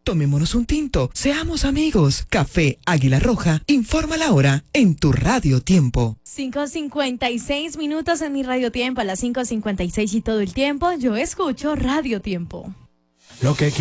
Tomémonos un tinto, seamos amigos. Café Águila Roja, informa la hora en tu Radio Tiempo. 5:56 en mi Radio Tiempo, a las 5:56 y todo el tiempo, yo escucho Radio Tiempo. Lo que